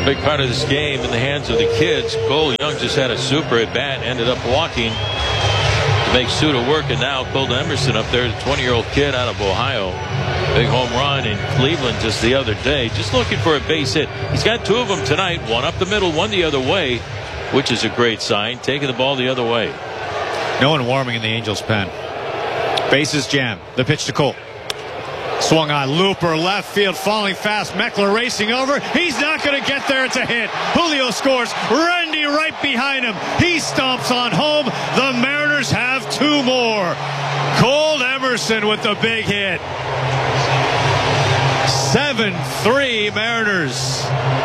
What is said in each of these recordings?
Big part of this game in the hands of the kids. Cole Young just had a super at bat, ended up walking to make Suter work, and now Cole Emerson up there, the 20-year-old kid out of Ohio. Big home run in Cleveland just the other day, just looking for a base hit. He's got two of them tonight, one up the middle, one the other way, which is a great sign, taking the ball the other way. No one warming in the Angels pen. Bases jam. The pitch to Cole. Swung on, looper, left field, falling fast. Meckler racing over. He's not going to get there. It's a hit. Julio scores. Randy right behind him. He stomps on home. The Mariners have two more. Cole Emerson with the big hit. 7-3 Mariners.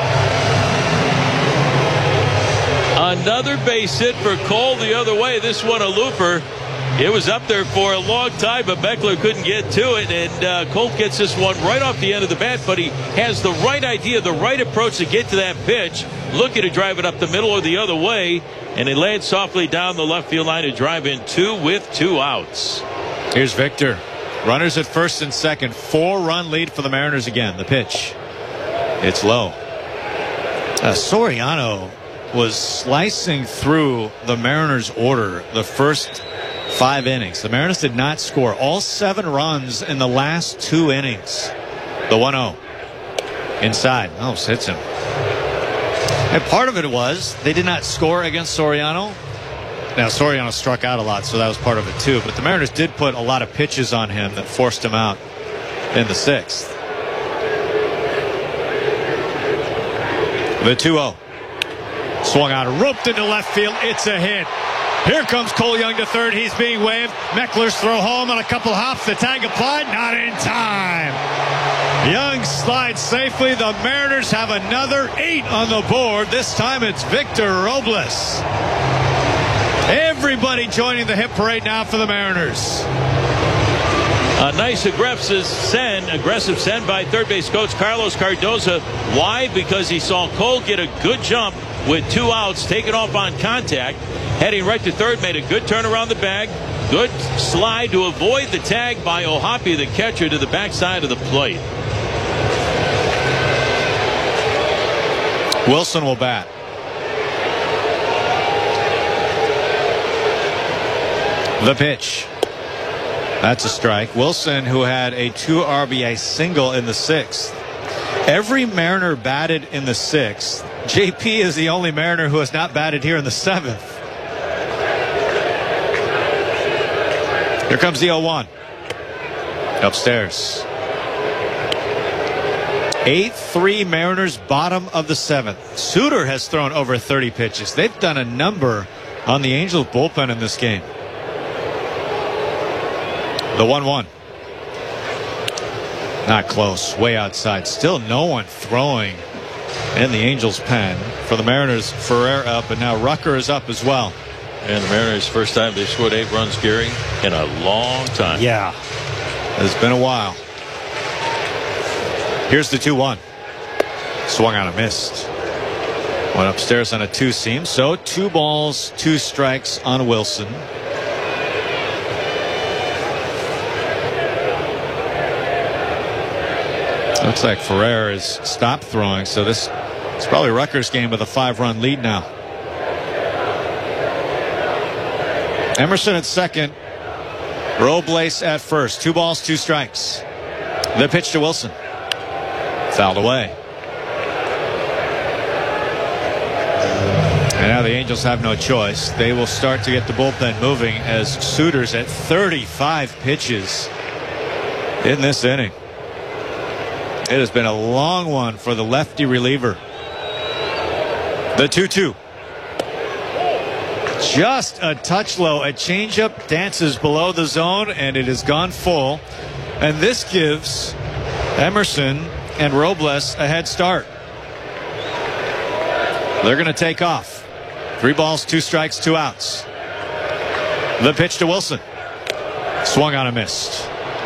Another base hit for Cole the other way. This one a looper. It was up there for a long time, but Meckler couldn't get to it, and Colt gets this one right off the end of the bat, but he has the right idea, the right approach to get to that pitch, looking to drive it up the middle or the other way, and it lands softly down the left field line to drive in two with two outs. Here's Victor. Runners at first and second. 4-run lead for the Mariners again. The pitch. It's low. Soriano was slicing through the Mariners' order the first 5 innings. The Mariners did not score. All 7 runs in the last 2 innings. The 1-0. Inside. Oh, hits him. And part of it was they did not score against Soriano. Now, Soriano struck out a lot, so that was part of it too. But the Mariners did put a lot of pitches on him that forced him out in the 6th. The 2-0. Swung out, roped into left field. It's a hit. Here comes Cole Young to third. He's being waved. Meckler's throw home on a couple hops. The tag applied. Not in time. Young slides safely. The Mariners have another 8 on the board. This time it's Victor Robles. Everybody joining the hit parade now for the Mariners. A nice aggressive send by third base coach Carlos Cardoza. Why? Because he saw Cole get a good jump with 2 outs, taken off on contact, heading right to third, made a good turn around the bag, good slide to avoid the tag by Ohapi, the catcher, to the backside of the plate. Wilson will bat. The pitch. That's a strike. Wilson, who had a 2 RBI single in the 6th. Every Mariner batted in the 6th. JP is the only Mariner who has not batted here in the 7th. Here comes the 0-1. Upstairs. 8-3 Mariners, bottom of the 7th. Suter has thrown over 30 pitches. They've done a number on the Angels bullpen in this game. The 1-1. Not close. Way outside. Still no one throwing in the Angels' pen. For the Mariners, Ferrer up, and now Rucker is up as well. And the Mariners, first time they've scored 8 runs, Gary, in a long time. Yeah. It's been a while. Here's the 2-1. Swung on a missed. Went upstairs on a 2-seam. So 2 balls, 2 strikes on Wilson. Looks like Ferrer is stopped throwing, so this is probably Rutgers' game with a 5-run lead now. Emerson at second. Robles at first. 2 balls, 2 strikes. The pitch to Wilson. Fouled away. And now the Angels have no choice. They will start to get the bullpen moving as Suter's at 35 pitches in this inning. It has been a long one for the lefty reliever. The 2-2. Just a touch low. A changeup dances below the zone, and it has gone full. And this gives Emerson and Robles a head start. They're going to take off. 3 balls, 2 strikes, 2 outs. The pitch to Wilson. Swung on a missed.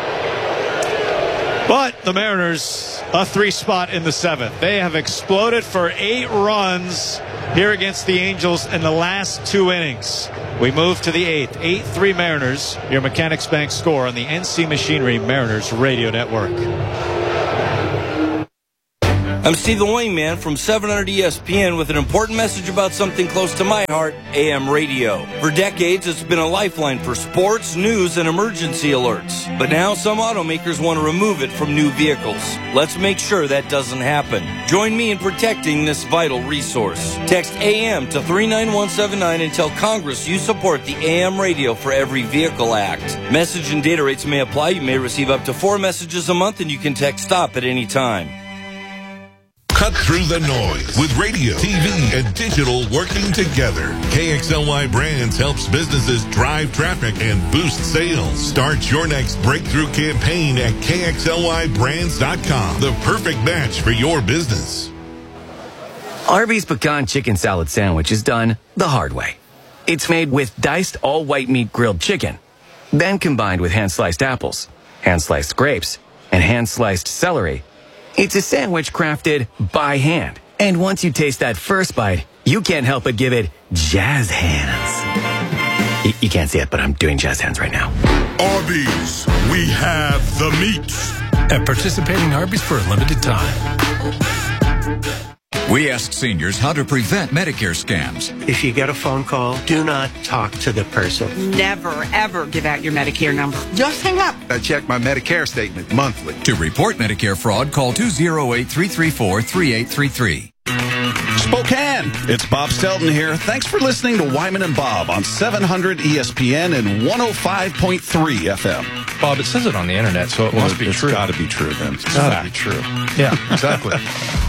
But the Mariners, a 3 spot in the 7th. They have exploded for 8 runs here against the Angels in the last 2 innings. We move to the 8th. 8-3 Mariners. Your Mechanics Bank score on the NC Machinery Mariners Radio Network. I'm Steve the Wingman from 700 ESPN with an important message about something close to my heart, AM radio. For decades, it's been a lifeline for sports, news, and emergency alerts. But now some automakers want to remove it from new vehicles. Let's make sure that doesn't happen. Join me in protecting this vital resource. Text AM to 39179 and tell Congress you support the AM Radio for Every Vehicle Act. Message and data rates may apply. You may receive up to 4 messages a month, and you can text STOP at any time. Cut through the noise with radio, TV, and digital working together. KXLY Brands helps businesses drive traffic and boost sales. Start your next breakthrough campaign at KXLYBrands.com. The perfect match for your business. Arby's Pecan Chicken Salad Sandwich is done the hard way. It's made with diced all-white meat grilled chicken, then combined with hand-sliced apples, hand-sliced grapes, and hand-sliced celery. It's a sandwich crafted by hand. And once you taste that first bite, you can't help but give it jazz hands. You can't see it, but I'm doing jazz hands right now. Arby's, we have the meats. At participating Arby's for a limited time. We asked seniors how to prevent Medicare scams. If you get a phone call, do not talk to the person. Never, ever give out your Medicare number. Just hang up. I check my Medicare statement monthly. To report Medicare fraud, call 208-334-3833. Spokane, it's Bob Stelton here. Thanks for listening to Wyman and Bob on 700 ESPN and 105.3 FM. Bob, it says it on the internet, so it must be true. It's got to be true, then. It's got to be true. Yeah, exactly.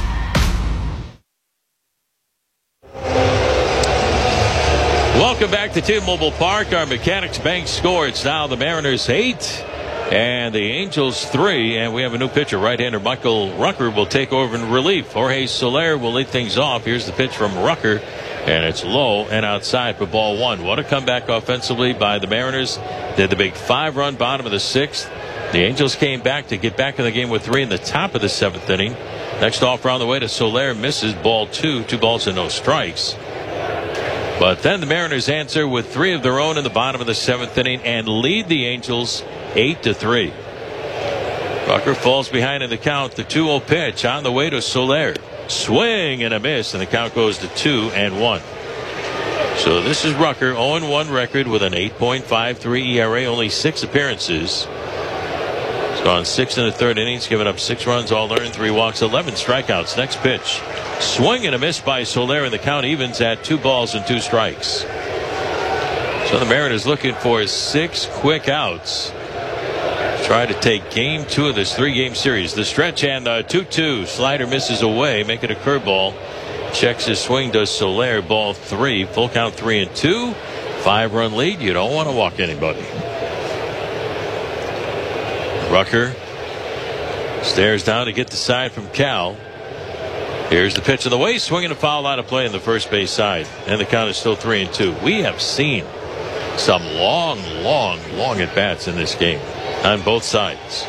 Welcome back to T-Mobile Park. Our Mechanics Bank score. It's now the Mariners 8 and the Angels 3. And we have a new pitcher. Right-hander Michael Rucker will take over in relief. Jorge Soler will lead things off. Here's the pitch from Rucker. And it's low and outside for ball 1. What a comeback offensively by the Mariners. They had the big 5-run bottom of the 6th. The Angels came back to get back in the game with 3 in the top of the 7th inning. Next offer on the way to Soler misses ball 2. 2 balls and no strikes. But then the Mariners answer with 3 of their own in the bottom of the 7th inning and lead the Angels 8-3. Rucker falls behind in the count. The 2-0 pitch on the way to Soler. Swing and a miss, and the count goes to 2-1. So this is Rucker, 0-1 record with an 8.53 ERA, only 6 appearances. He's gone 6 in the 3rd innings, given up 6 runs, all earned, 3 walks, 11 strikeouts. Next pitch. Swing and a miss by Soler, and the count evens at 2 balls and 2 strikes. So the Mariners looking for 6 quick outs. Try to take game 2 of this 3-game series. The stretch and the 2-2. Slider misses away, make it a curveball. Checks his swing, does Soler. Ball 3. Full count 3-2. 5-run lead. You don't want to walk anybody. Rucker stares down to get the side from Cal. Here's the pitch on the way. Swinging a foul out of play on the first base side. And the count is still 3-2. We have seen some long at-bats in this game on both sides.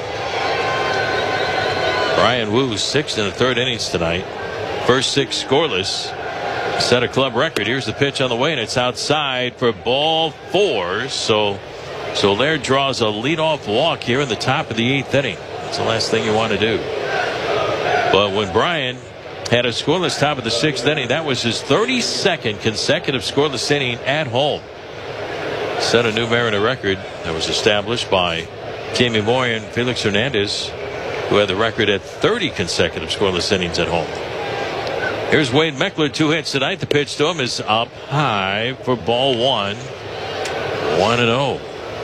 Brian Wu, 6 in the 3rd innings tonight. First 6 scoreless. Set a club record. Here's the pitch on the way, and it's outside for ball 4. So Soler draws a leadoff walk here in the top of the 8th inning. That's the last thing you want to do. But when Brian had a scoreless top of the 6th inning, that was his 32nd consecutive scoreless inning at home. Set a new Mariner record that was established by Jamie Moore and Felix Hernandez, who had the record at 30 consecutive scoreless innings at home. Here's Wade Meckler, 2 hits tonight. The pitch to him is up high for ball 1. 1-0.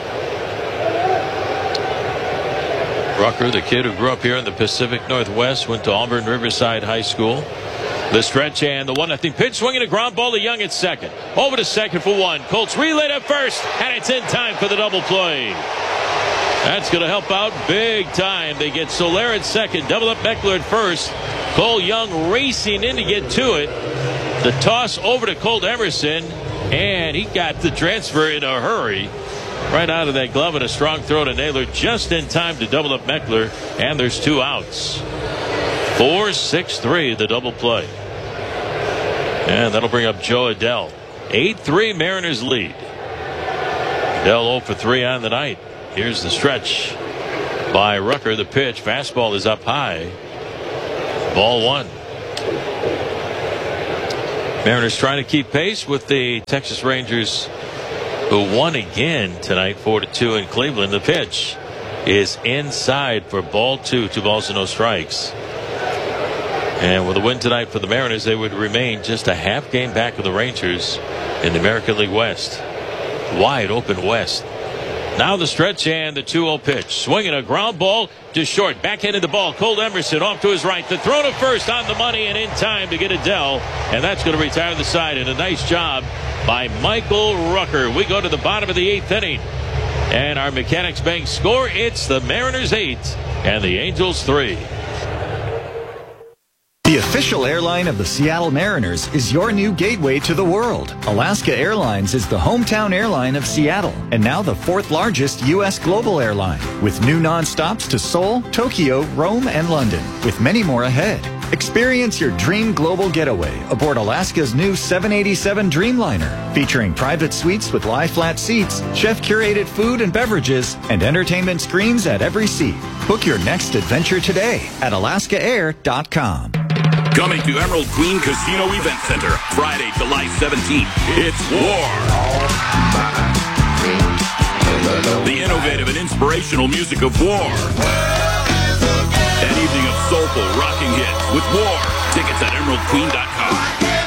Rucker, the kid who grew up here in the Pacific Northwest, went to Auburn Riverside High School. The stretch and the 1-0 pitch, swinging a ground ball to Young at second. Over to second for 1. Colts relay to first, and it's in time for the double play. That's going to help out big time. They get Soler at second, double up Meckler at first. Cole Young racing in to get to it. The toss over to Colt Emerson, and he got the transfer in a hurry. Right out of that glove, and a strong throw to Naylor just in time to double up Meckler, and there's 2 outs. 4-6-3, the double play. And that'll bring up Joe Adell. 8-3 Mariners lead. Adell 0 for 3 on the night. Here's the stretch by Rucker. The pitch, fastball is up high. Ball one. Mariners trying to keep pace with the Texas Rangers, who won again tonight 4-2 in Cleveland. The pitch is inside for ball two. 2 balls and no strikes. And with a win tonight for the Mariners, they would remain just a half game back of the Rangers in the American League West. Wide open West. Now the stretch and the 2-0 pitch. Swinging a ground ball to short. Backhanded the ball. Cole Emerson off to his right. The throw to first on the money and in time to get Adell. And that's going to retire the side. And a nice job by Michael Rucker. We go to the bottom of the 8th inning. And our Mechanics Bank score, it's the Mariners 8 and the Angels 3. The official airline of the Seattle Mariners is your new gateway to the world. Alaska Airlines is the hometown airline of Seattle and now the 4th largest U.S. global airline, with new nonstops to Seoul, Tokyo, Rome, and London, with many more ahead. Experience your dream global getaway aboard Alaska's new 787 Dreamliner, featuring private suites with lie-flat seats, chef-curated food and beverages, and entertainment screens at every seat. Book your next adventure today at alaskaair.com. Coming to Emerald Queen Casino Event Center, Friday, July 17th. It's War. The innovative and inspirational music of War. An evening of soulful, rocking hits with War. Tickets at emeraldqueen.com.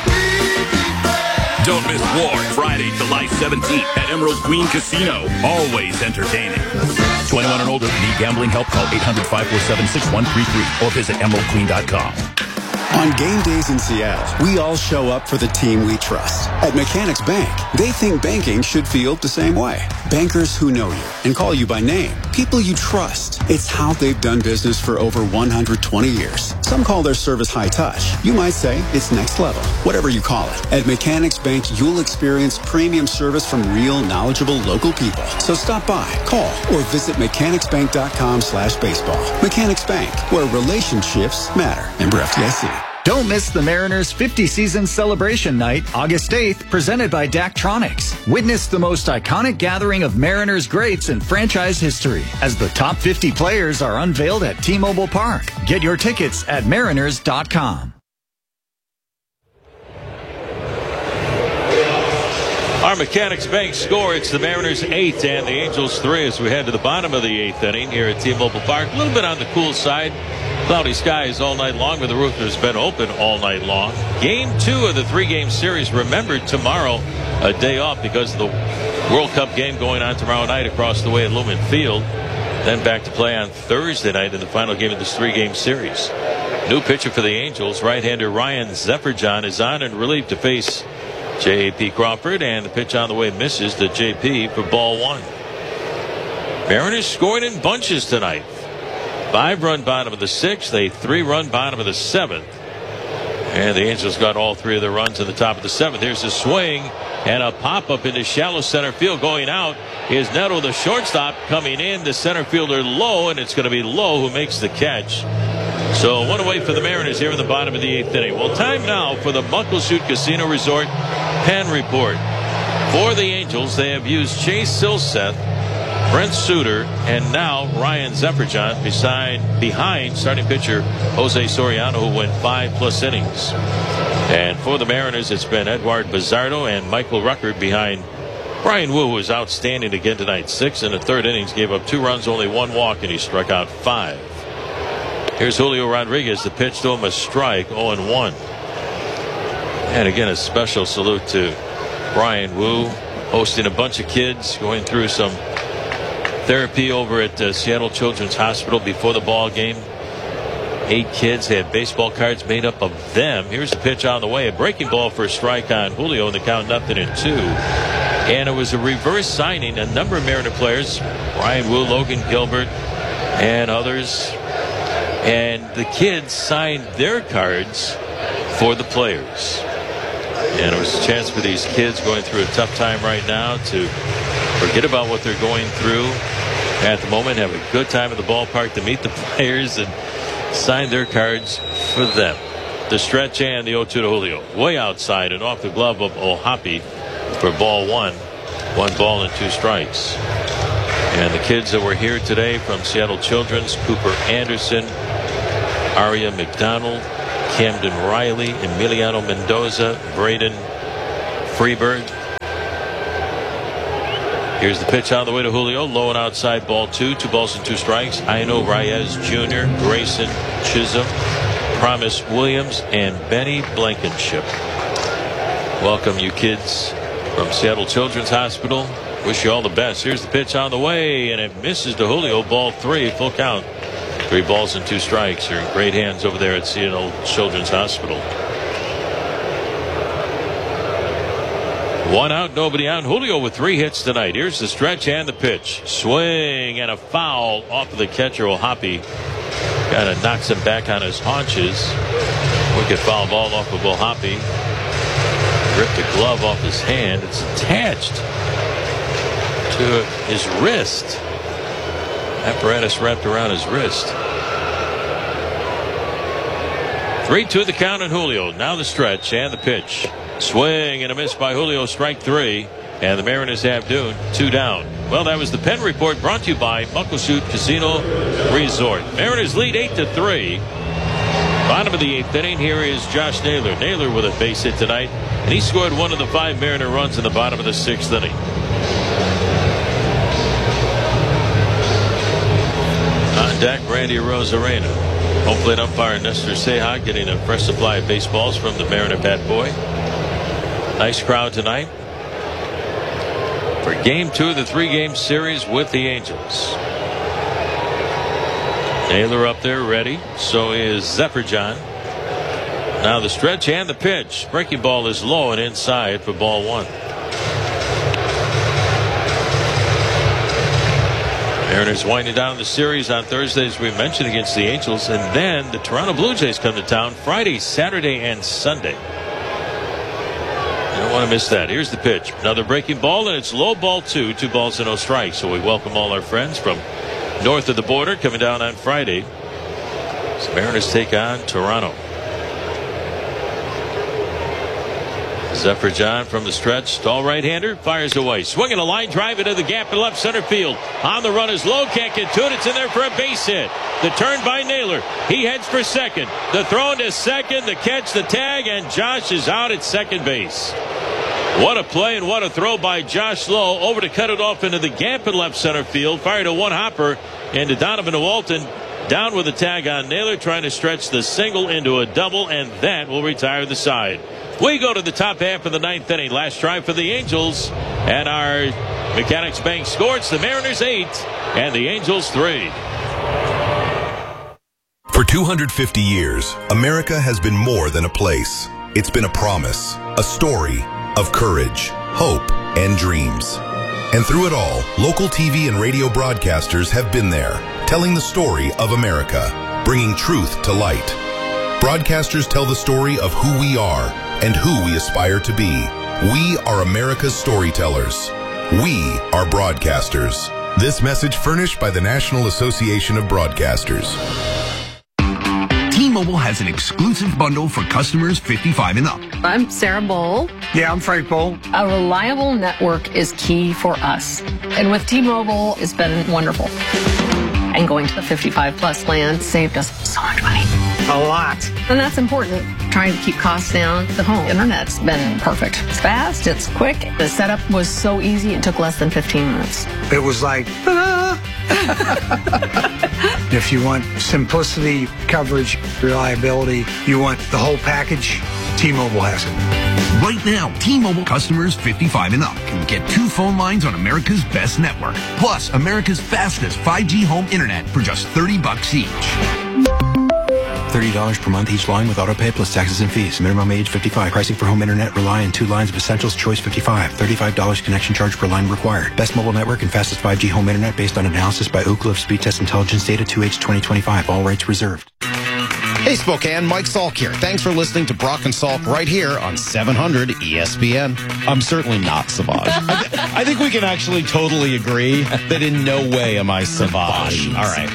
Don't miss War, Friday, July 17th at Emerald Queen Casino. Always entertaining. 21 and older. Need gambling help? Call 800-547-6133 or visit emeraldqueen.com. On game days in Seattle, we all show up for the team we trust. At Mechanics Bank, they think banking should feel the same way. Bankers who know you and call you by name. People you trust. It's how they've done business for over 120 years. Some call their service high touch. You might say it's next level. Whatever you call it. At Mechanics Bank, you'll experience premium service from real, knowledgeable local people. So stop by, call, or visit mechanicsbank.com/baseball. Mechanics Bank, where relationships matter. Member FDIC. Don't miss the Mariners' 50-season celebration night, August 8th, presented by Daktronics. Witness the most iconic gathering of Mariners greats in franchise history as the top 50 players are unveiled at T-Mobile Park. Get your tickets at mariners.com. Our Mechanics Bank score, it's the Mariners 8 and the Angels 3 as we head to the bottom of the 8th inning here at T-Mobile Park. A little bit on the cool side. Cloudy skies all night long, but the roof has been open all night long. Game 2 of the 3-game series. Remember, tomorrow a day off because of the World Cup game going on tomorrow night across the way at Lumen Field. Then back to play on Thursday night in the final game of this 3-game series. New pitcher for the Angels, right-hander Ryan Zephyr-John, is on in relief to face J.P. Crawford, and the pitch on the way misses to J.P. for ball 1. Mariners scoring in bunches tonight. 5-run bottom of the 6th, a 3-run bottom of the 7th. And the Angels got all 3 of their runs in the top of the 7th. Here's a swing and a pop-up into shallow center field. Going out is Neto, the shortstop, coming in. The center fielder Lowe, and it's going to be Lowe who makes the catch. So one away for the Mariners here in the bottom of the 8th inning. Well, time now for the Muckleshoot Casino Resort Pen Report. For the Angels, they have used Chase Silseth, Brent Suter, and now Ryan Zephyr-John behind starting pitcher Jose Soriano, who went 5+ innings. And for the Mariners, it's been Edward Bizardo and Michael Rucker behind Brian Wu, who was outstanding again tonight. 6 in the 3rd innings, gave up 2 runs, only 1 walk, and he struck out 5. Here's Julio Rodriguez. The pitch to him, a strike, 0-1. And again, a special salute to Brian Wu, hosting a bunch of kids, going through some therapy over at Seattle Children's Hospital before the ball game. 8 kids had baseball cards made up of them. Here's the pitch on the way. A breaking ball for a strike on Julio, and the count 0-2. And it was a reverse signing. A number of Mariner players, Brian Wu, Logan Gilbert, and others. And the kids signed their cards for the players. And it was a chance for these kids going through a tough time right now to forget about what they're going through at the moment, have a good time at the ballpark, to meet the players and sign their cards for them. The stretch and the 0-2 to Julio. Way outside and off the glove of Ohapi for ball 1. 1 ball and 2 strikes. And the kids that were here today from Seattle Children's, Cooper Anderson, Aria McDonald, Camden Riley, Emiliano Mendoza, Braden Freeberg. Here's the pitch on the way to Julio. Low and outside, ball 2. 2 balls and 2 strikes. Aino Reyes Jr., Grayson Chisholm, Promise Williams, and Benny Blankenship. Welcome, you kids from Seattle Children's Hospital. Wish you all the best. Here's the pitch on the way, and it misses to Julio. Ball 3, full count. 3 balls and 2 strikes. You're in great hands over there at Seattle Children's Hospital. 1 out, nobody out. Julio with 3 hits tonight. Here's the stretch and the pitch. Swing and a foul off of the catcher. Ohapi kind of knocks him back on his haunches. Wicked foul ball off of Ohapi. Ripped the glove off his hand. It's attached to his wrist. Apparatus wrapped around his wrist. 3-2 the count on Julio. Now the stretch and the pitch. Swing and a miss by Julio, strike 3. And the Mariners have Dune 2 down. Well, that was the Penn Report, brought to you by Muckleshoot Casino Resort. Mariners lead 8-3. Bottom of the 8th inning. Here is Josh Naylor. Naylor with a base hit tonight, and he scored 1 of the 5 Mariner runs in the bottom of the 6th inning. On deck, Randy Rosarena. Home plate umpire Nestor Ceja getting a fresh supply of baseballs from the Mariner bat boy. Nice crowd tonight for Game 2 of the 3-game series with the Angels. Naylor up there ready. So is Zephyr-John. Now the stretch and the pitch. Breaking ball is low and inside for ball 1. Mariners winding down the series on Thursday, as we mentioned, against the Angels. And then the Toronto Blue Jays come to town Friday, Saturday, and Sunday. You don't want to miss that. Here's the pitch. Another breaking ball, and it's low, ball 2. 2 balls and no strikes. So we welcome all our friends from north of the border coming down on Friday. So Mariners take on Toronto. Zephyr-John from the stretch. Tall right-hander fires away. Swinging a line drive into the gap in left center field. On the run is low. Can't get to it. It's in there for a base hit. The turn by Naylor. He heads for second. The throw into second. The catch, the tag, and Josh is out at second base. What a play and what a throw by Josh Lowe. Over to cut it off into the gap in left center field. Fired a one-hopper into Donovan Walton. Down with a tag on Naylor, trying to stretch the single into a double, and that will retire the side. We go to the top half of the 9th inning. Last try for the Angels. And our Mechanics Bank score. It's the Mariners 8 and the Angels 3. For 250 years, America has been more than a place. It's been a promise, a story of courage, hope, and dreams. And through it all, local TV and radio broadcasters have been there, telling the story of America, bringing truth to light. Broadcasters tell the story of who we are and who we aspire to be. We are America's storytellers. We are broadcasters. This message furnished by the National Association of Broadcasters. T-Mobile has an exclusive bundle for customers 55 and up. I'm Sarah Bowl. Yeah, I'm Frank Bowl. A reliable network is key for us. And with T-Mobile, it's been wonderful. And going to the 55 plus plan saved us so much money. A lot. And that's important. Trying to keep costs down. The home internet's been perfect. It's fast, it's quick. The setup was so easy, it took less than 15 minutes. It was like, If you want simplicity, coverage, reliability, you want the whole package, T-Mobile has it. Right now, T-Mobile customers 55 and up can get 2 phone lines on America's best network, plus America's fastest 5G home internet for just $30 each. $30 per month each line with auto pay plus taxes and fees. Minimum age 55. Pricing for home internet rely on 2 lines of Essentials Choice 55. $35 connection charge per line required. Best mobile network and fastest 5G home internet based on analysis by Ookla of Speed Test Intelligence Data 2H 2025. All rights reserved. Hey Spokane, Mike Salk here. Thanks for listening to Brock and Salk right here on 700 ESPN. I'm certainly not Savage. I think we can actually totally agree that in no way am I Savage. All right.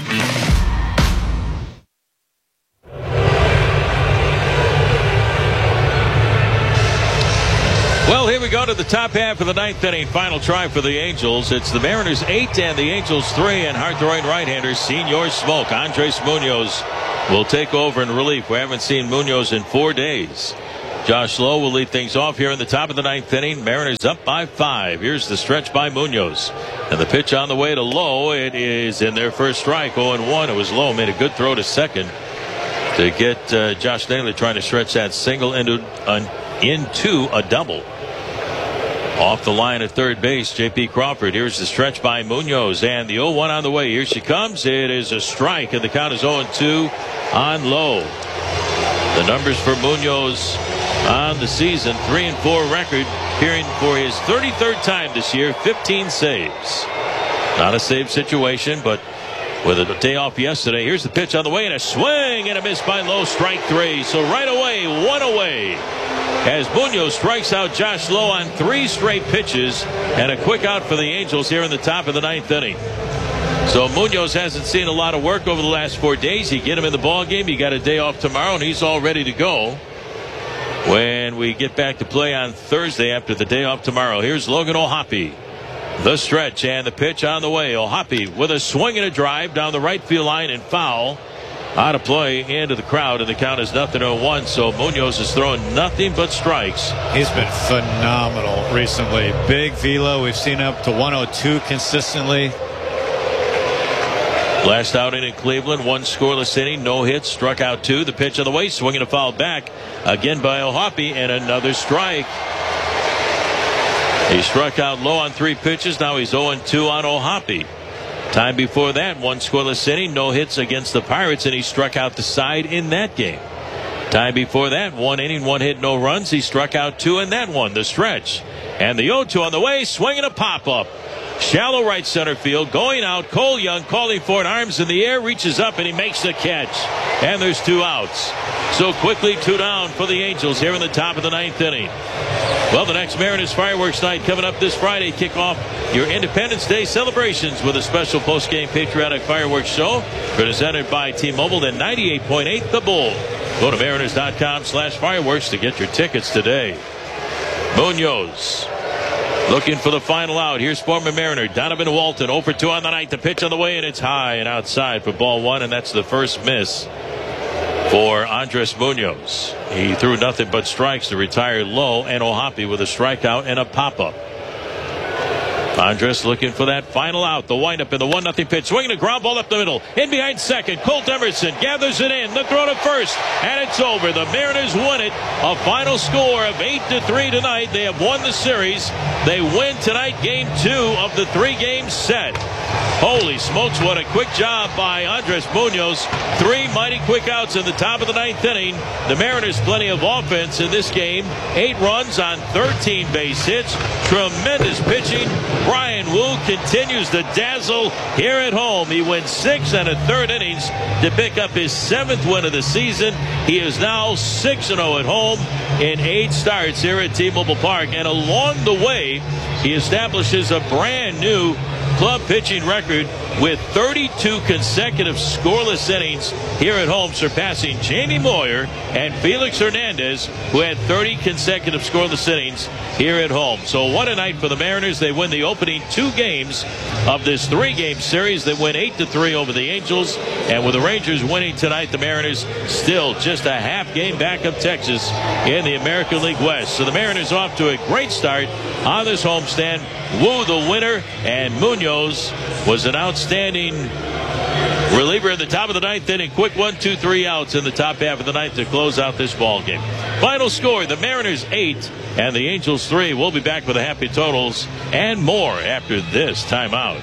Well, here we go to the top half of the 9th inning. Final try for the Angels. It's the Mariners 8 and the Angels 3. And hard-throwing right-hander, Senor Smoke, Andres Munoz, will take over in relief. We haven't seen Munoz in 4 days. Josh Lowe will lead things off here in the top of the 9th inning. Mariners up by 5. Here's the stretch by Munoz. And the pitch on the way to Lowe. It is in their first strike, 0-1. It was Lowe. Made a good throw to second to get Josh Naylor trying to stretch that single into a double. Off the line at third base, J.P. Crawford. Here's the stretch by Munoz. And the 0-1 on the way. Here she comes. It is a strike. And the count is 0-2 on Lowe. The numbers for Munoz on the season, 3-4 record, appearing for his 33rd time this year, 15 saves. Not a save situation, but with a day off yesterday. Here's the pitch on the way, and a swing and a miss by Lowe, strike 3. So right away, 1 away, as Munoz strikes out Josh Lowe on 3 straight pitches, and a quick out for the Angels here in the top of the 9th inning. So Munoz hasn't seen a lot of work over the last 4 days. You get him in the ball game. You got a day off tomorrow, and he's all ready to go when we get back to play on Thursday after the day off tomorrow. Here's Logan O'Hoppe. The stretch and the pitch on the way. O'Hoppe with a swing and a drive down the right field line and foul. Out of play into the crowd, and the count is 0-1. So Munoz is throwing nothing but strikes. He's been phenomenal recently. Big velo. We've seen up to 102 consistently. Last outing in Cleveland, 1 scoreless inning, no hits, struck out 2. The pitch on the way, swinging a foul back again by O'Hoppe, and another strike. He struck out Lowe on 3 pitches. Now he's 0-2 on O'Hoppe. Time before that, 1 scoreless inning, no hits against the Pirates, and he struck out the side in that game. Time before that, 1 inning, 1 hit, no runs. He struck out 2 in that one. The stretch and the 0-2 on the way, swinging a pop-up. Shallow right center field, going out. Cole Young calling for it, arms in the air, reaches up, and he makes the catch. And there's 2 outs. So quickly 2 down for the Angels here in the top of the 9th inning. Well, the next Mariners fireworks night coming up this Friday. Kick off your Independence Day celebrations with a special post-game patriotic fireworks show presented by T-Mobile and 98.8 The Bull. Go to mariners.com/fireworks to get your tickets today. Munoz looking for the final out. Here's former Mariner Donovan Walton, 0-2 on the night. The pitch on the way, and it's high and outside for ball 1, and that's the first miss for Andres Munoz. He threw nothing but strikes to retire Lowe and O'Hoppe with a strikeout and a pop-up. Andres looking for that final out. The windup in the 1-0 pitch. Swinging a ground ball up the middle. In behind second. Colt Emerson gathers it in. The throw to first. And it's over. The Mariners win it. A final score of 8-3 tonight. They have won the series. They win tonight game 2 of the 3-game set. Holy smokes, what a quick job by Andres Munoz. 3 mighty quick outs in the top of the 9th inning. The Mariners plenty of offense in this game. 8 runs on 13 base hits. Tremendous pitching. Brian Wu continues to dazzle here at home. He wins 6 1/3 innings to pick up his 7th win of the season. He is now 6-0 at home in 8 starts here at T-Mobile Park. And along the way, he establishes a brand new club pitching record with 32 consecutive scoreless innings here at home, surpassing Jamie Moyer and Felix Hernandez, who had 30 consecutive scoreless innings here at home. So what a night for the Mariners. They win the opening 2 games of this 3-game series. They win 8-3 over the Angels, and with the Rangers winning tonight, the Mariners still just a half game back of Texas in the American League West. So the Mariners off to a great start on this homestand. Wu the winner, and Munoz was an outstanding reliever in the top of the 9th inning. Quick 1-2-3 outs in the top half of the 9th to close out this ball game. Final score, the Mariners 8 and the Angels 3. We'll be back with the happy totals and more after this timeout.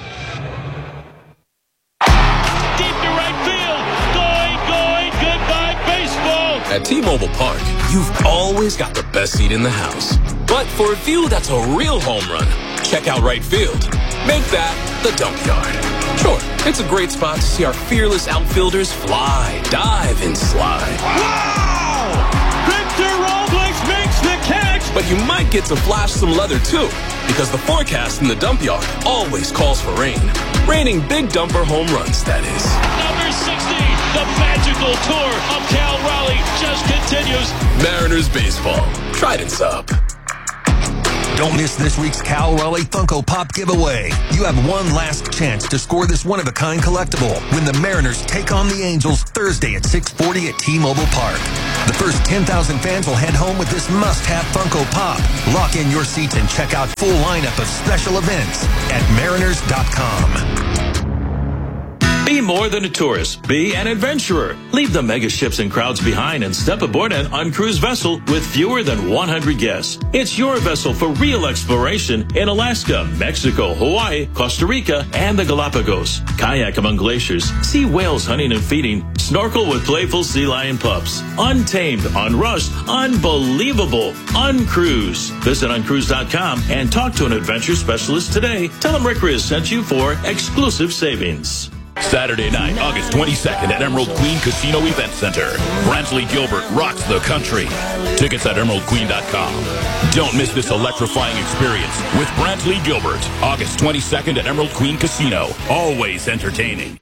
Deep to right field. Going, goodbye baseball. At T-Mobile Park, you've always got the best seat in the house. But for a view that's a real home run, check out right field. Make that the dump yard. Sure, it's a great spot to see our fearless outfielders fly, dive, and slide. Wow! Victor Robles makes the catch! But you might get to flash some leather too, because the forecast in the dump yard always calls for rain. Raining big dumper home runs, that is. Number 60, the magical tour of Cal Raleigh just continues. Mariners baseball. Trident's up. Don't miss this week's Cal Raleigh Funko Pop giveaway. You have one last chance to score this one-of-a-kind collectible when the Mariners take on the Angels Thursday at 6:40 at T-Mobile Park. The first 10,000 fans will head home with this must-have Funko Pop. Lock in your seats and check out full lineup of special events at mariners.com. Be more than a tourist. Be an adventurer. Leave the mega ships and crowds behind and step aboard an uncruised vessel with fewer than 100 guests. It's your vessel for real exploration in Alaska, Mexico, Hawaii, Costa Rica, and the Galapagos. Kayak among glaciers, see whales hunting and feeding, snorkel with playful sea lion pups. Untamed, unrushed, unbelievable, uncruise. Visit uncruise.com and talk to an adventure specialist today. Tell them Rick Riz sent you for exclusive savings. Saturday night, August 22nd at Emerald Queen Casino Event Center. Brantley Gilbert rocks the country. Tickets at emeraldqueen.com. Don't miss this electrifying experience with Brantley Gilbert. August 22nd at Emerald Queen Casino. Always entertaining.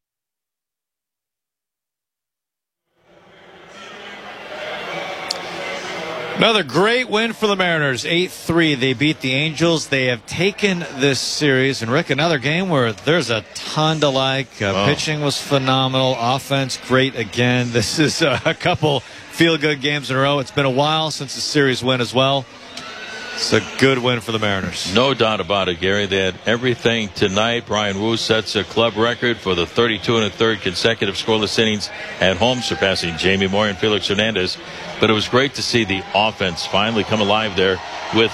Another great win for the Mariners, 8-3. They beat the Angels. They have taken this series. And, Rick, another game where there's a ton to like. Pitching was phenomenal. Offense, great again. This is a couple feel-good games in a row. It's been a while since the series win as well. It's a good win for the Mariners. No doubt about it, Gary. They had everything tonight. Brian Wu sets a club record for the 32 1/3 consecutive scoreless innings at home, surpassing Jamie Moore and Felix Hernandez. But it was great to see the offense finally come alive there with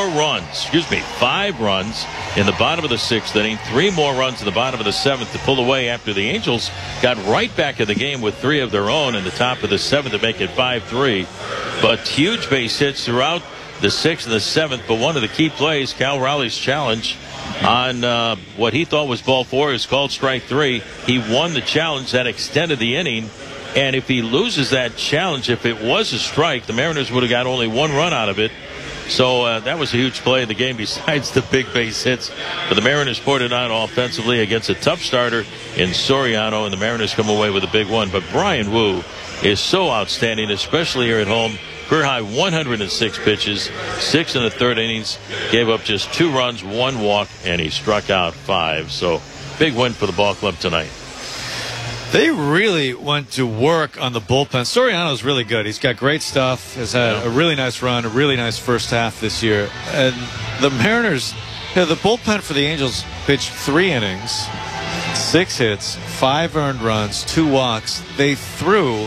5 runs in the bottom of the 6th inning, 3 more runs in the bottom of the 7th to pull away after the Angels got right back in the game with 3 of their own in the top of the 7th to make it 5-3. But huge base hits throughout the 6th and the 7th. But one of the key plays, Cal Raleigh's challenge on what he thought was ball 4 is called strike 3. He won the challenge that extended the inning. And if he loses that challenge, if it was a strike, the Mariners would have got only 1 run out of it. So that was a huge play in the game besides the big base hits. But the Mariners poured it on offensively against a tough starter in Soriano, and the Mariners come away with a big one. But Brian Wu is so outstanding, especially here at home. Career high 106 pitches, 6 1/3 innings, gave up just 2 runs, 1 walk, and he struck out 5. So big win for the ball club tonight. They really went to work on the bullpen. Soriano's really good. He's got great stuff. Has had a really nice run, a really nice first half this year. And the Mariners, the bullpen for the Angels pitched 3 innings, 6 hits, 5 earned runs, 2 walks. They threw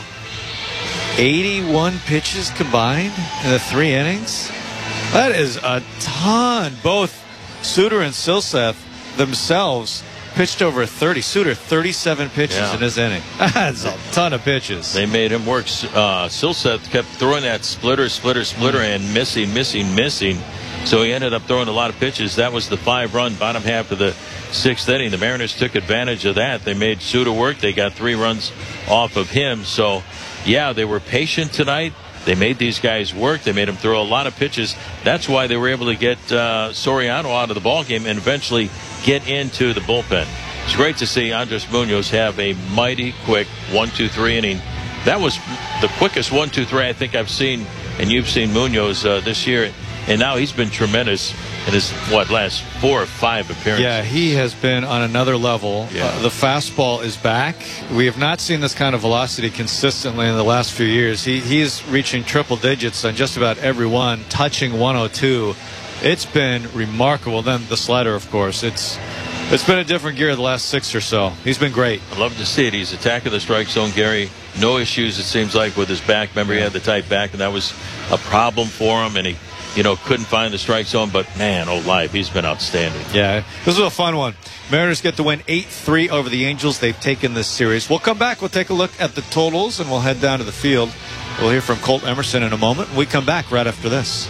81 pitches combined in the 3 innings. That is a ton. Both Suter and Silseth themselves pitched over 30. Suter, 37 pitches in his inning. That's a ton of pitches. They made him work. Silseth kept throwing that splitter, and missing. So he ended up throwing a lot of pitches. That was the 5-run bottom half of the 6th inning. The Mariners took advantage of that. They made Suter work. They got 3 runs off of him. So, yeah, they were patient tonight. They made these guys work. They made them throw a lot of pitches. That's why they were able to get Soriano out of the ballgame and eventually get into the bullpen. It's great to see Andres Munoz have a mighty quick 1-2-3 inning. That was the quickest 1-2-3 I think I've seen, and you've seen Munoz this year. And now he's been tremendous in his, last 4 or 5 appearances. Yeah, he has been on another level. Yeah. The fastball is back. We have not seen this kind of velocity consistently in the last few years. He is reaching triple digits on just about every one, touching 102. It's been remarkable. Then the slider, of course. It's been a different gear the last 6 or so. He's been great. I love to see it. He's attacking the strike zone, Gary. No issues, it seems like, with his back. Remember, he had the tight back, and that was a problem for him, and he couldn't find the strike zone, but man, he's been outstanding. Yeah, this was a fun one. Mariners get to win 8-3 over the Angels. They've taken this series. We'll come back. We'll take a look at the totals, and we'll head down to the field. We'll hear from Colt Emerson in a moment. We come back right after this.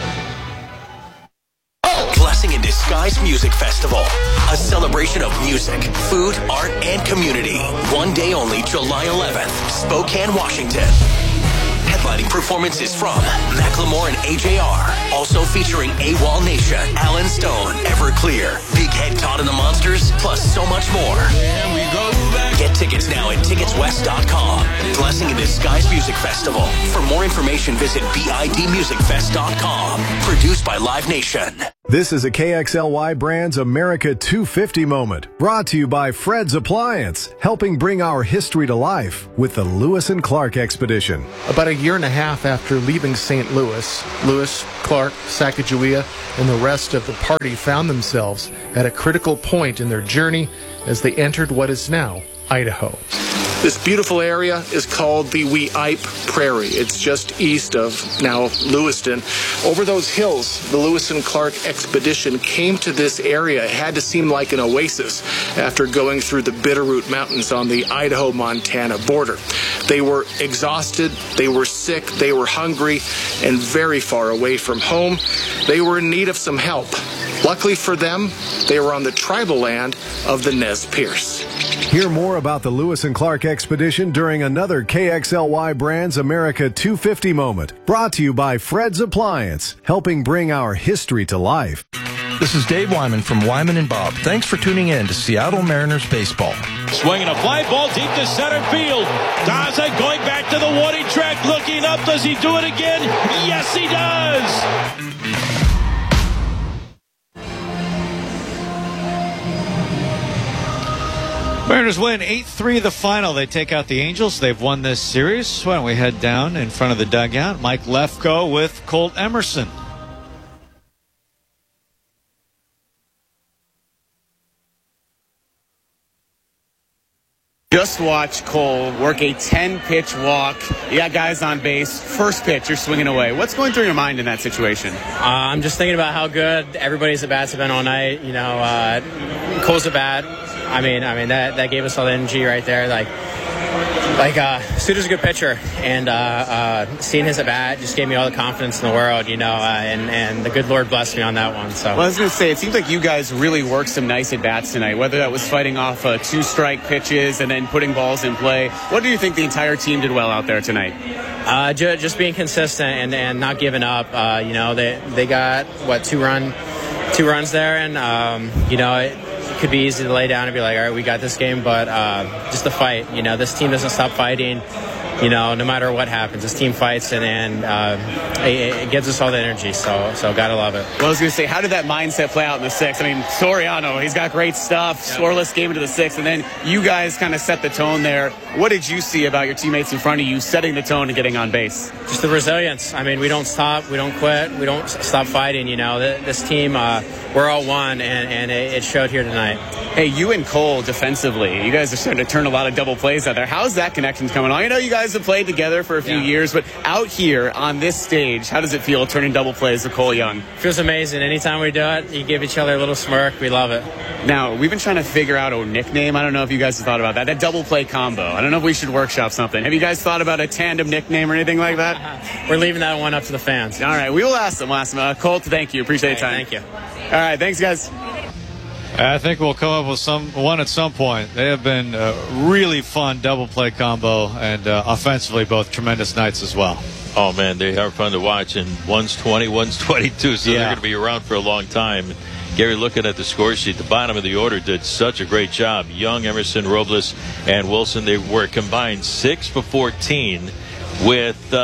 Blessing in Disguise Music Festival. A celebration of music, food, art, and community. One day only, July 11th, Spokane, Washington. Headlining performances from Macklemore and AJR. Also featuring AWOL Nation, Alan Stone, Everclear, Big Head Todd and the Monsters, plus so much more. Get Tickets now at ticketswest.com. Blessing in Disguise Music Festival. For more information, visit bidmusicfest.com. Produced by Live Nation. This is a KXLY Brands America 250 moment, brought to you by Fred's Appliance, helping bring our history to life with the Lewis and Clark Expedition. About a year and a half after leaving St. Louis, Lewis, Clark, Sacagawea, and the rest of the party found themselves at a critical point in their journey as they entered what is now Idaho. This beautiful area is called the Weippe Prairie. It's just east of now Lewiston. Over those hills, the Lewis and Clark Expedition came to this area. It had to seem like an oasis after going through the Bitterroot Mountains on the Idaho-Montana border. They were exhausted, they were sick, they were hungry, and very far away from home. They were in need of some help. Luckily for them, they were on the tribal land of the Nez Perce. Hear more about the Lewis and Clark Expedition during another KXLY Brands America 250 moment, brought to you by Fred's Appliance, helping bring our history to life. This is Dave Wyman from Wyman and Bob. Thanks for tuning in to Seattle Mariners baseball. Swinging a fly ball deep to center field. Daza going back to the warning track, looking up. Does he do it again? Yes, he does. Mariners win 8-3 the final. They take out the Angels. They've won this series. Why don't we head down in front of the dugout? Mike Lefko with Colt Emerson. Just watch Cole work a 10-pitch walk. You got guys on base. First pitch, you're swinging away. What's going through your mind in that situation? I'm just thinking about how good everybody's at-bats have been all night. You know, Cole's at bat. I mean that gave us all the energy right there. Suter's a good pitcher, and seeing his at bat just gave me all the confidence in the world, you know, and the good Lord blessed me on that one. So, well, I was going to say, it seems like you guys really worked some nice at bats tonight, whether that was fighting off 2-strike pitches and then putting balls in play. What do you think the entire team did well out there tonight? Just being consistent and not giving up. You know, they got two runs there, and you know. It could be easy to lay down and be like, all right, we got this game, but just the fight. You know, this team doesn't stop fighting. You know, no matter what happens, this team fights, and it gives us all the energy. So gotta love it. Well, I was gonna say, how did that mindset play out in the sixth? I mean, Soriano, he's got great stuff. Scoreless game into the sixth, and then you guys kind of set the tone there. What did you see about your teammates in front of you setting the tone and getting on base? Just the resilience. I mean, we don't stop, we don't quit, we don't stop fighting. You know, this team, we're all one, and it showed here tonight. Hey, you and Cole defensively, you guys are starting to turn a lot of double plays out there. How's that connection coming on? I know you guys have played together for a few years, but out here on this stage, how does it feel turning double plays with Cole Young? Feels amazing. Anytime we do it, you give each other a little smirk. We love it. Now, we've been trying to figure out a nickname. I don't know if you guys have thought about that. That double play combo. I don't know if we should workshop something. Have you guys thought about a tandem nickname or anything like that? We're leaving that one up to the fans. All right, we will ask them. Colt, thank you. Appreciate your time. Thank you. All right, thanks, guys. I think we'll come up with one at some point. They have been a really fun double play combo, and offensively both tremendous nights as well. Oh, man, they are fun to watch, and one's 20, one's 22, so they're going to be around for a long time. Gary, looking at the score sheet, the bottom of the order did such a great job. Young, Emerson, Robles, and Wilson, they were combined 6 for 14 with 2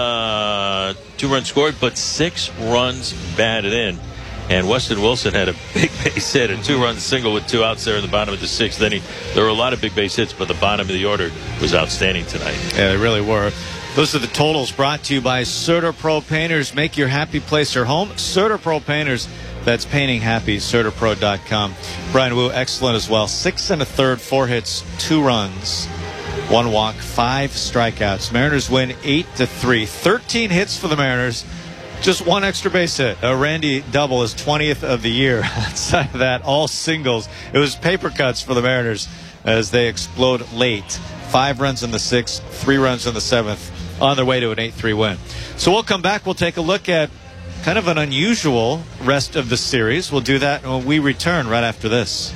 runs scored, but 6 runs batted in. And Weston Wilson had a big base hit, a 2-run single with 2 outs there in the bottom of the 6th. Then there were a lot of big base hits, but the bottom of the order was outstanding tonight. Yeah, they really were. Those are the totals brought to you by CertaPro Painters. Make your happy place your home. CertaPro Painters. That's painting happy. CertaPro.com. Brian Wu, excellent as well. 6 1/3, 4 hits, 2 runs, 1 walk, 5 strikeouts. Mariners win 8-3. 13 hits for the Mariners. Just 1 extra base hit. A Randy double is 20th of the year. Outside of that, all singles. It was paper cuts for the Mariners as they explode late. 5 runs in the 6th, 3 runs in the 7th, on their way to an 8-3 win. So we'll come back. We'll take a look at kind of an unusual rest of the series. We'll do that when we return right after this.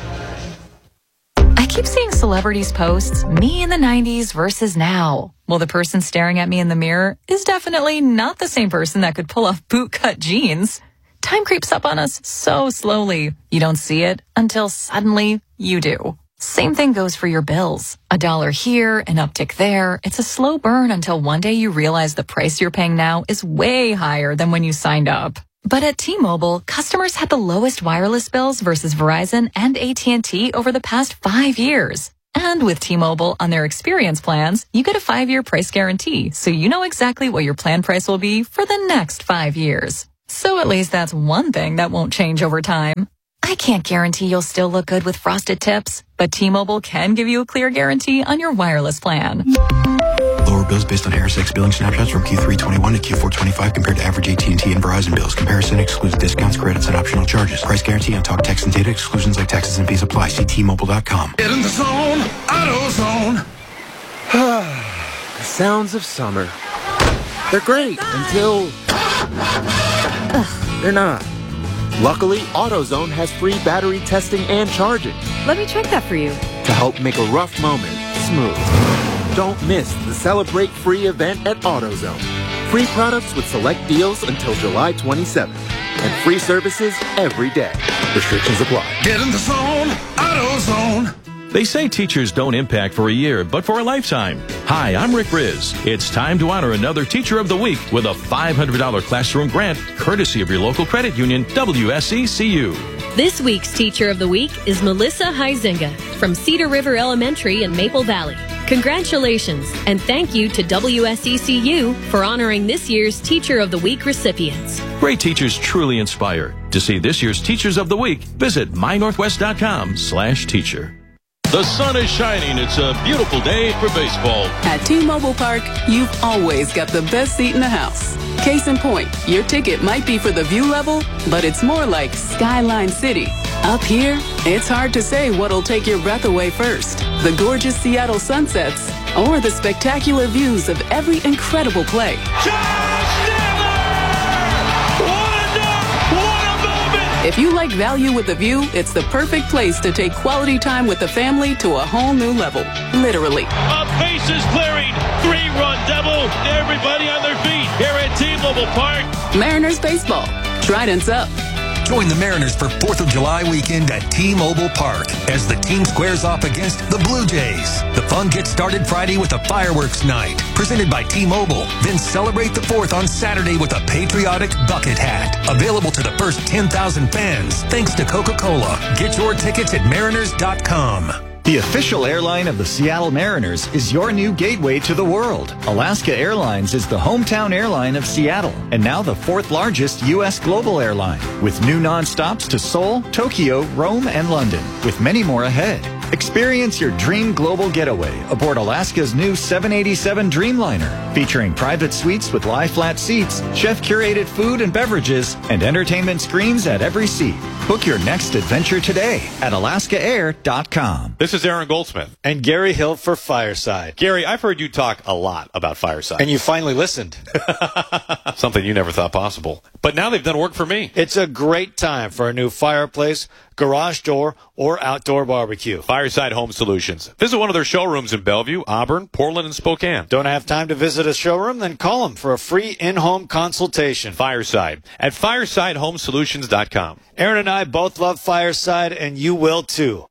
I keep seeing celebrities post me in the 90s versus now. Well, the person staring at me in the mirror is definitely not the same person that could pull off bootcut jeans. Time creeps up on us so slowly. You don't see it until suddenly you do. Same thing goes for your bills. $1 here, an uptick there. It's a slow burn until one day you realize the price you're paying now is way higher than when you signed up. But at T-Mobile, customers had the lowest wireless bills versus Verizon and AT&T over the past 5 years. And with T-Mobile on their experience plans, you get a 5-year price guarantee, so you know exactly what your plan price will be for the next 5 years. So at least that's one thing that won't change over time. I can't guarantee you'll still look good with frosted tips, but T-Mobile can give you a clear guarantee on your wireless plan. Lower bills based on Harris X billing snapshots from Q3 21 to Q4 25 compared to average AT&T and Verizon bills. Comparison excludes discounts, credits, and optional charges. Price guarantee on talk, text, and data. Exclusions like taxes and fees apply. See T-Mobile.com. Get in the zone, AutoZone. The sounds of summer. They're great until they're not. Luckily, AutoZone has free battery testing and charging. Let me check that for you. To help make a rough moment smooth. Don't miss the Celebrate Free event at AutoZone. Free products with select deals until July 27th. And free services every day. Restrictions apply. Get in the zone, AutoZone. They say teachers don't impact for a year, but for a lifetime. Hi, I'm Rick Riz. It's time to honor another Teacher of the Week with a $500 classroom grant, courtesy of your local credit union, WSECU. This week's Teacher of the Week is Melissa Huizinga from Cedar River Elementary in Maple Valley. Congratulations, and thank you to WSECU for honoring this year's Teacher of the Week recipients. Great teachers truly inspire. To see this year's Teachers of the Week, visit mynorthwest.com/teacher. The sun is shining. It's a beautiful day for baseball. At T-Mobile Park, you've always got the best seat in the house. Case in point, your ticket might be for the view level, but it's more like Skyline City. Up here, it's hard to say what'll take your breath away first. The gorgeous Seattle sunsets or the spectacular views of every incredible play. If you like value with a view, it's the perfect place to take quality time with the family to a whole new level. Literally. A bases clearing, 3-run double. Everybody on their feet here at T-Mobile Park. Mariners baseball. Trident's up. Join the Mariners for 4th of July weekend at T-Mobile Park as the team squares off against the Blue Jays. The fun gets started Friday with a fireworks night presented by T-Mobile. Then celebrate the 4th on Saturday with a patriotic bucket hat. Available to the first 10,000 fans thanks to Coca-Cola. Get your tickets at mariners.com. The official airline of the Seattle Mariners is your new gateway to the world. Alaska Airlines is the hometown airline of Seattle and now the 4th largest U.S. global airline with new nonstops to Seoul, Tokyo, Rome, and London, with many more ahead. Experience your dream global getaway aboard Alaska's new 787 Dreamliner, featuring private suites with lie-flat seats, chef-curated food and beverages, and entertainment screens at every seat. Book your next adventure today at alaskaair.com. This is Aaron Goldsmith. And Gary Hill for Fireside. Gary, I've heard you talk a lot about Fireside. And you finally listened. Something you never thought possible. But now they've done work for me. It's a great time for a new fireplace, garage door, or outdoor barbecue. Fireside Home Solutions. Visit one of their showrooms in Bellevue, Auburn, Portland, and Spokane. Don't have time to visit a showroom? Then call them for a free in-home consultation. Fireside at firesidehomesolutions.com. Aaron and I both love Fireside, and you will too.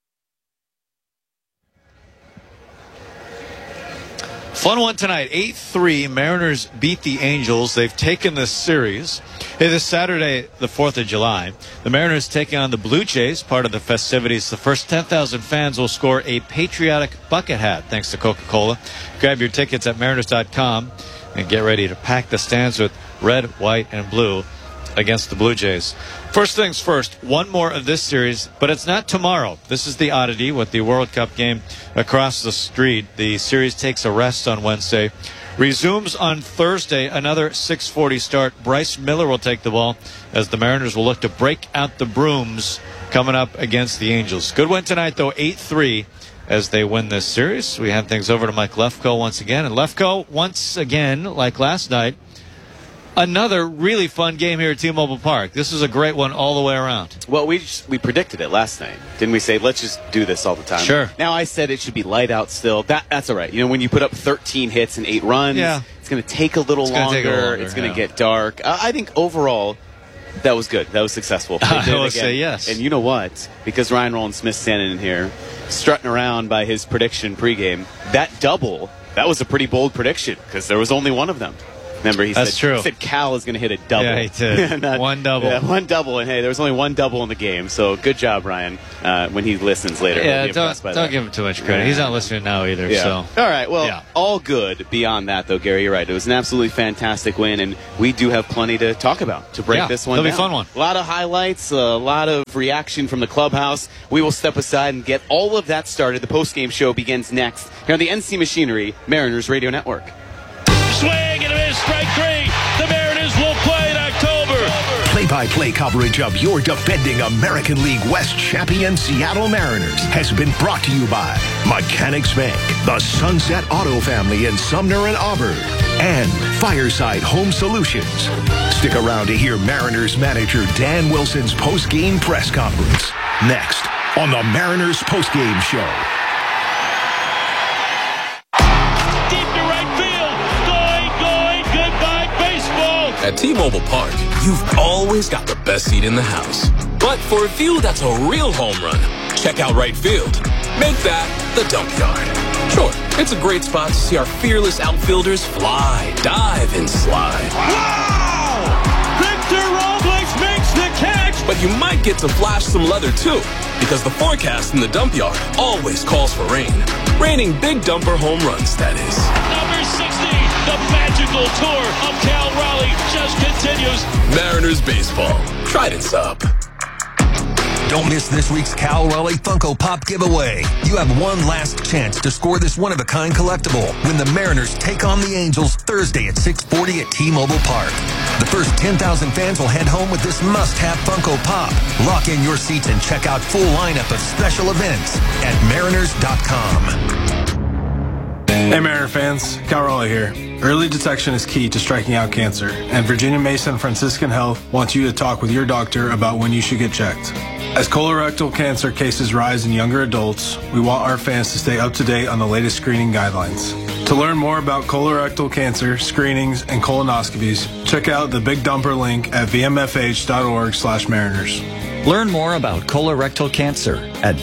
Fun one tonight. 8-3. Mariners beat the Angels. They've taken this series. Hey, this Saturday, the 4th of July, the Mariners taking on the Blue Jays, part of the festivities. The first 10,000 fans will score a patriotic bucket hat, thanks to Coca-Cola. Grab your tickets at mariners.com and get ready to pack the stands with red, white, and blue against the Blue Jays. First things first, one more of this series, but it's not tomorrow. This is the oddity with the World Cup game across the street. The series takes a rest on Wednesday. Resumes on Thursday, another 6:40 start. Bryce Miller will take the ball as the Mariners will look to break out the brooms coming up against the Angels. Good win tonight, though, 8-3 as they win this series. We hand things over to Mike Lefko once again. And Lefko, once again, like last night, another really fun game here at T-Mobile Park. This is a great one all the way around. Well, we predicted it last night. Didn't we say, let's just do this all the time? Sure. Now I said it should be light out still. That's all right. You know, when you put up 13 hits and 8 runs, it's going to take a little longer. It's going to get dark. I think overall, That was good. That was successful. I will say yes. And you know what? Because Ryan Roland-Smith's standing in here, strutting around by his prediction pregame, that double, that was a pretty bold prediction because there was only one of them. Remember, he said Cal is going to hit a double. Yeah, he did. One double. Yeah, one double. And, hey, there was only one double in the game. So good job, Ryan, when he listens later. Yeah, don't give him too much credit. He's not listening now either. Yeah. So. All right. Well, all good beyond that, though, Gary. You're right. It was an absolutely fantastic win, and we do have plenty to talk about to break this one down. It'll be a fun one. A lot of highlights, a lot of reaction from the clubhouse. We will step aside and get all of that started. The postgame show begins next here on the NC Machinery Mariners Radio Network. Swing and a miss, strike three. The Mariners will play in October. Play-by-play coverage of your defending American League West champion Seattle Mariners has been brought to you by Mechanics Bank, the Sunset Auto family in Sumner and Auburn, and Fireside Home Solutions. Stick around to hear Mariners manager Dan Wilson's post-game press conference next on the Mariners Post-Game Show. At T-Mobile Park, you've always got the best seat in the house. But for a view that's a real home run, check out right field. Make that the dump yard. Sure, it's a great spot to see our fearless outfielders fly, dive, and slide. Wow! Victor Robles makes the catch! But you might get to flash some leather too, because the forecast in the dump yard always calls for rain. Raining big dumper home runs, that is. Number 60, the magical tour of Cal Raleigh just continues. Mariners baseball. Trident's up. Don't miss this week's Cal Raleigh Funko Pop giveaway. You have one last chance to score this one-of-a-kind collectible when the Mariners take on the Angels Thursday at 6:40 at T-Mobile Park. The first 10,000 fans will head home with this must-have Funko Pop. Lock in your seats and check out full lineup of special events at mariners.com. Hey Mariner fans, Cal Raleigh here. Early detection is key to striking out cancer, and Virginia Mason Franciscan Health wants you to talk with your doctor about when you should get checked. As colorectal cancer cases rise in younger adults, we want our fans to stay up to date on the latest screening guidelines. To learn more about colorectal cancer, screenings, and colonoscopies, check out the Big Dumper link at vmfh.org/mariners. Learn more about colorectal cancer at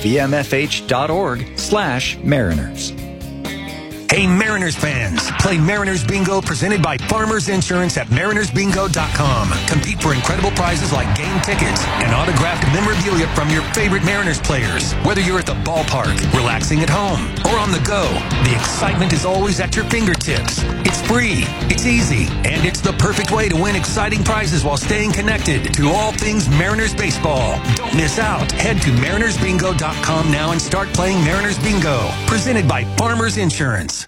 vmfh.org/mariners. Hey Mariners fans, play Mariners Bingo presented by Farmers Insurance at marinersbingo.com. Compete for incredible prizes like game tickets and autographed memorabilia from your favorite Mariners players. Whether you're at the ballpark, relaxing at home, or on the go, the excitement is always at your fingertips. It's free, it's easy, and it's the perfect way to win exciting prizes while staying connected to all things Mariners baseball. Don't miss out. Head to marinersbingo.com now and start playing Mariners Bingo, presented by Farmers Insurance.